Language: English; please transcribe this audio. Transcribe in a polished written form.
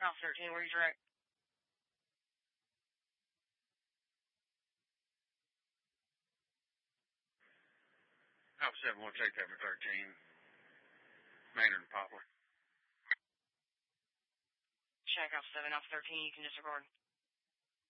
Alpha 13, where you direct? Alpha 7, we'll take that for 13. Maynard and Poplar. Check Alpha 7, Alpha 13, you can disregard.